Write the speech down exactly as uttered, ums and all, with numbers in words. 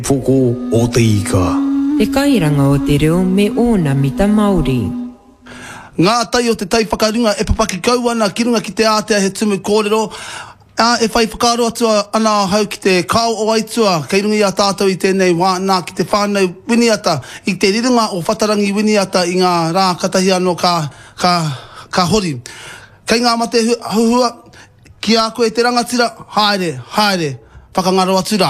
Poko o te ika. E kairanga o te reo me ona mita Māori. Ngā tai o te tai whakarunga e papaki kau ana ki runga ki te Aotea he tumu kōrero. A, e whai whakaro atua ana hau ki te kao o aitua, kei rungi a tātou i tēnei wāna ki te whānau winiata, i te rirunga o whatarangi winiata i ngā rā katahi anō ka, ka, ka hori. Kei ngā mate huhua, ki a koe te rangatira, haere, haere, whakangaro atura.